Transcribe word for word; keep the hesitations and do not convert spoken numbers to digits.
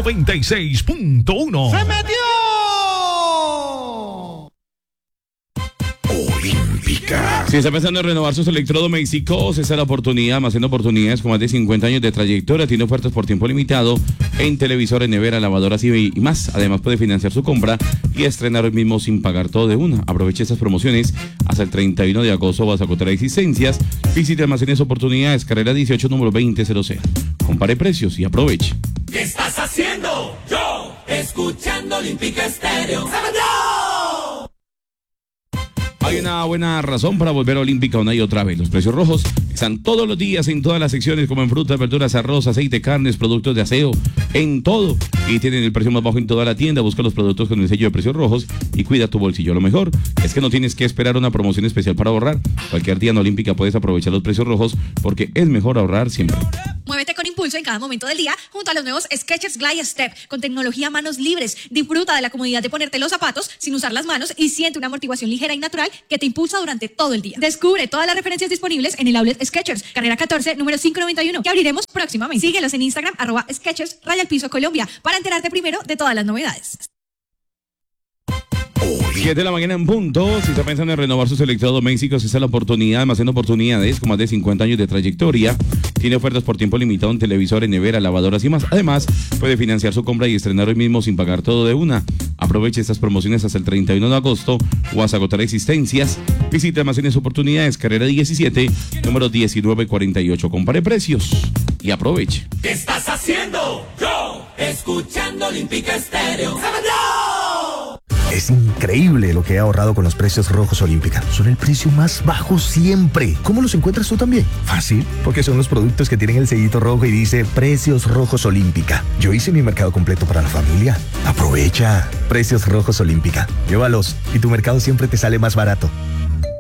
noventa y seis punto uno. ¡Se metió! Olímpica. Si está pensando en renovar sus electrodomésticos, esa es la oportunidad, más en oportunidades con más de cincuenta años de trayectoria. Tiene ofertas por tiempo limitado en televisores, nevera, lavadoras y más. Además puede financiar su compra y estrenar hoy mismo sin pagar todo de una. Aproveche estas promociones hasta el treinta y uno de agosto. Vas a agotar existencias. Visite Almacenes Oportunidades, carrera dieciocho, número veinte cero cero. Compare precios y aproveche. ¿Qué estás haciendo? Yo, escuchando Olímpica Estéreo. Hay una buena razón para volver a Olímpica una y otra vez. Los precios rojos están todos los días en todas las secciones, como en frutas, verduras, arroz, aceite, carnes, productos de aseo, en todo. Y tienen el precio más bajo en toda la tienda. Busca los productos con el sello de precios rojos y cuida tu bolsillo. Lo mejor es que no tienes que esperar una promoción especial para ahorrar. Cualquier día en Olímpica puedes aprovechar los precios rojos porque es mejor ahorrar siempre. Muévete con impulso en cada momento del día junto a los nuevos Skechers Glide Step con tecnología manos libres. Disfruta de la comodidad de ponerte los zapatos sin usar las manos y siente una amortiguación ligera y natural que te impulsa durante todo el día. Descubre todas las referencias disponibles en el outlet Skechers, carrera catorce, número quinientos noventa y uno, que abriremos próximamente. Síguelos en Instagram, arroba Skechers, raya al piso Colombia, para enterarte primero de todas las novedades. siete de la mañana en punto. Si está pensando en renovar sus electrodomésticos, esta es la oportunidad, más en oportunidades con más de cincuenta años de trayectoria. Tiene ofertas por tiempo limitado en televisores, nevera, lavadoras y más. Además, puede financiar su compra y estrenar hoy mismo sin pagar todo de una. Aproveche estas promociones hasta el treinta y uno de agosto o hasta agotar existencias. Visite Almacenes Oportunidades, carrera diecisiete, número diecinueve cuarenta y ocho. Compare precios y aproveche. ¿Qué estás haciendo? Yo, escuchando Olímpica Estéreo. Es increíble lo que he ahorrado con los precios rojos Olímpica. Son el precio más bajo siempre. ¿Cómo los encuentras tú también? Fácil, porque son los productos que tienen el sellito rojo y dice Precios Rojos Olímpica. Yo hice mi mercado completo para la familia. Aprovecha. Precios Rojos Olímpica. Llévalos y tu mercado siempre te sale más barato.